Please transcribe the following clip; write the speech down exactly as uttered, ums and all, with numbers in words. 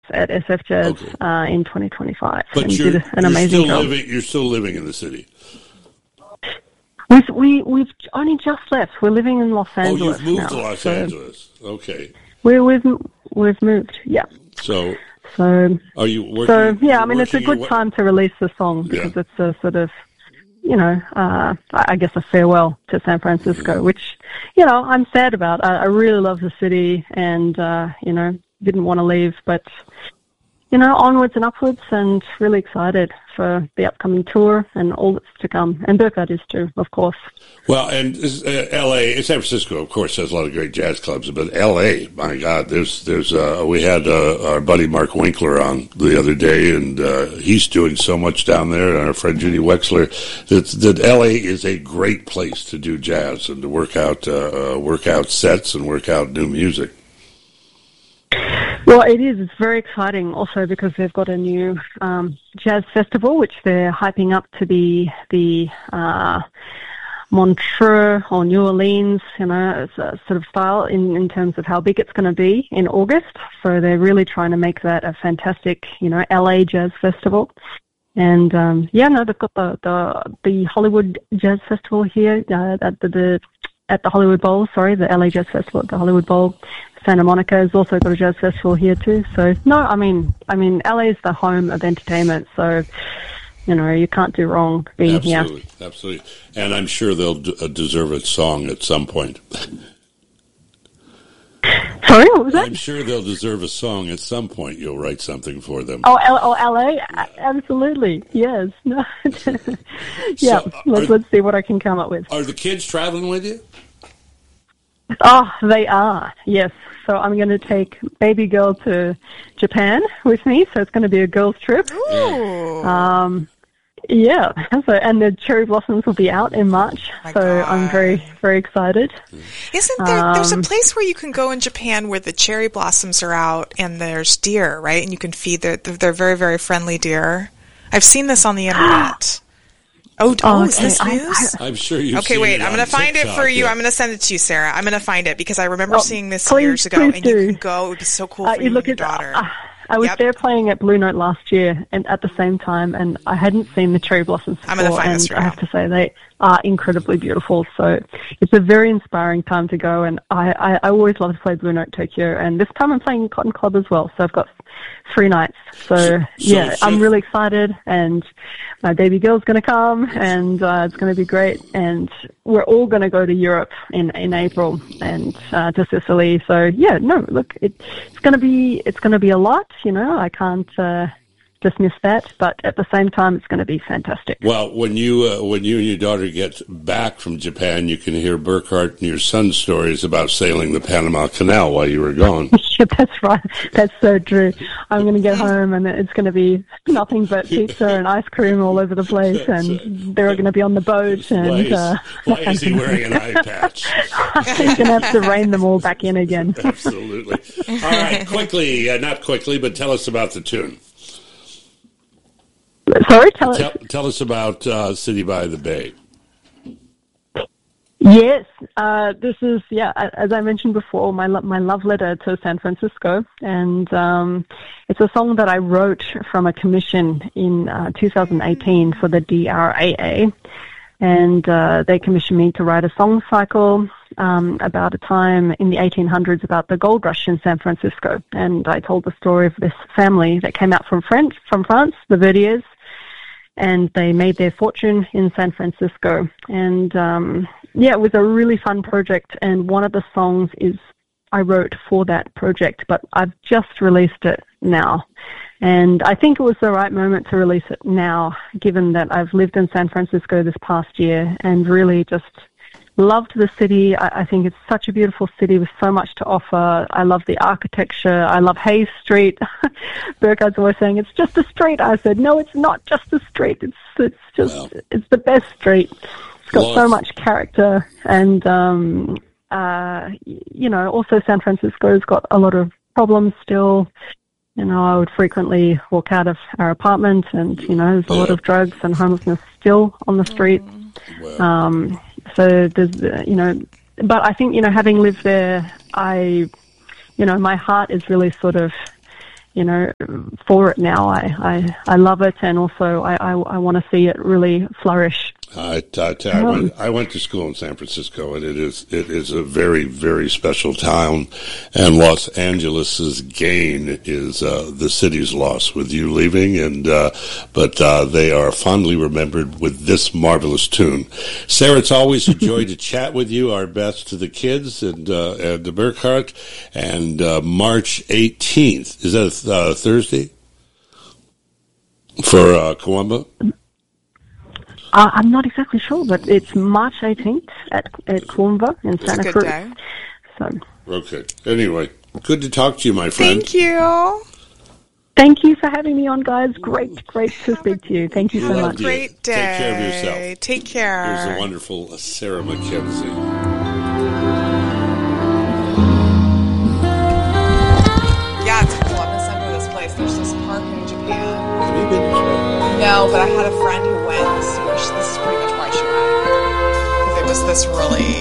at S F Jazz okay. uh, in twenty twenty-five. But and you're, did an you're amazing still job. living. You're still living in the city. We've, we, we've only just left. We're living in Los Angeles Oh, you've moved now, to Los so Angeles. Okay. We, we've we've moved. Yeah. So. So. Are you working? So yeah, I mean, it's a good your, time to release the song because yeah. it's a sort of, you know, uh, I guess a farewell to San Francisco, mm-hmm. which, you know, I'm sad about. I, I really love the city, and uh, you know, didn't want to leave, but. You know, onwards and upwards, and really excited for the upcoming tour and all that's to come. And Burkhard is too, of course. Well, and uh, L A, San Francisco, of course, has a lot of great jazz clubs, but L A, my God, there's, there's, uh, we had uh, our buddy Mark Winkler on the other day, and uh, he's doing so much down there, and our friend Judy Wexler, that, that L A is a great place to do jazz and to work out, uh, work out sets and work out new music. Well, it is. It's very exciting also because they've got a new um, jazz festival, which they're hyping up to be the uh, Montreux or New Orleans, you know, sort of style in, in terms of how big it's going to be in August. So they're really trying to make that a fantastic, you know, L A jazz festival. And, um, yeah, no, they've got the, the, the Hollywood Jazz Festival here uh, at the, the at the Hollywood Bowl, sorry, the L A Jazz Festival at the Hollywood Bowl. Santa Monica has also got a jazz festival here too. So no, I mean, I mean, L A is the home of entertainment. So you know, you can't do wrong being absolutely, here. Absolutely, absolutely. And I'm sure they'll d- deserve its song at some point. Sorry, what was that? I'm sure they'll deserve a song at some point. You'll write something for them. Oh, L- oh L A? Absolutely, yes. No. yeah, so, let's, are, let's see what I can come up with. Are the kids traveling with you? Oh, they are, yes. So I'm going to take baby girl to Japan with me, so it's going to be a girls' trip. Ooh. Um, yeah, so, and the cherry blossoms will be out in March, My so God. I'm very, very excited. Isn't there, um, there's a place where you can go in Japan where the cherry blossoms are out and there's deer, right? And you can feed their, they're very, very friendly deer. I've seen this on the internet. Oh, oh, is okay. this news? I'm sure you've Okay, seen wait, it I'm on going to find TikTok, it for you. yeah. I'm going to send it to you, Sarah. I'm going to find it because I remember Oh, seeing this please, years ago, please and do. you can go. It would be so cool Uh, for you you look and your at, daughter. uh, I was Yep. there playing at Blue Note last year, and at the same time, and I hadn't seen the cherry blossoms before. I'm gonna find and this for I you. have to say they are incredibly beautiful. So it's a very inspiring time to go, and I, I, I always love to play Blue Note Tokyo, and this time I'm playing Cotton Club as well. So I've got three nights. So, So- so- yeah, so- I'm really excited, and my baby girl's going to come, and uh, it's going to be great. And we're all going to go to Europe in in April and uh, to Sicily. So yeah, no, look, it, it's going to be it's going to be a lot. You know, I can't uh, dismiss that, but at the same time, it's going to be fantastic. Well, when you uh, when you and your daughter get back from Japan, you can hear Burkhart and your son's stories about sailing the Panama Canal while you were gone. Yeah, that's right. That's so true. I'm going to get home and it's going to be nothing but pizza and ice cream all over the place, and they're going to be on the boat. And Why is, uh, why is he wearing an eye patch? I'm going to have to rein them all back in again. Absolutely. All right, quickly, uh, not quickly, but tell us about the tune. Sorry, tell Tell, us. tell us about uh, City by the Bay. Yes, uh, this is, yeah, as I mentioned before, my lo- my love letter to San Francisco, and um, it's a song that I wrote from a commission in uh, two thousand eighteen for the D R A A, and uh, they commissioned me to write a song cycle um, about a time in the eighteen hundreds about the gold rush in San Francisco, and I told the story of this family that came out from France, from France, the Verdiers, and they made their fortune in San Francisco, and um, yeah, it was a really fun project, and one of the songs is I wrote for that project, but I've just released it now. And I think it was the right moment to release it now, given that I've lived in San Francisco this past year and really just loved the city. I, I think it's such a beautiful city with so much to offer. I love the architecture. I love Hayes Street. Burkhard's always saying, it's just a street. I said, no, it's not just a street. It's, it's just, Well, it's the best street. It's got Well, so much character, and um, uh, you know, also San Francisco's got a lot of problems still. You know, I would frequently walk out of our apartment, and you know, there's a lot Yeah. of drugs and homelessness still on the street. Well, Um, so there's, uh, you know, but I think, you know, having lived there, I, you know, my heart is really sort of, you know, for it now. I, I, I love it, and also I, I, I want to see it really flourish. I, I, I, went, I went to school in San Francisco, and it is it is a very, very special town. And Los Angeles's gain is uh, the city's loss with you leaving. And uh, but uh, they are fondly remembered with this marvelous tune. Sarah, it's always a joy to chat with you. Our best to the kids and uh, and the Burkhart. And uh, March eighteenth, is that uh, Thursday for uh, Koombah? Uh, I'm not exactly sure, but it's March eighteenth at at Koombah in Santa It's a good Cruz. day. So, Okay. Anyway, good to talk to you, my friend. Thank you. thank you for having me on, guys. Great, great to speak to you. Thank you so Have a much. great day. Take care of yourself. Take care. Here's the wonderful Sarah McKenzie. Yeah, it's cool. I'm gonna send her this place. There's this park in Japan. Have you been to Japan? No, but I had a friend who went. So this is pretty much why she went. Because it was this really